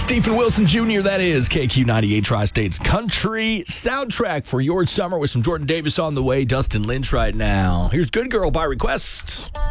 Stephen Wilson Jr., that is KQ98 Tri-State's country soundtrack for your summer with some Jordan Davis on the way, Dustin Lynch right now. Here's Good Girl by request.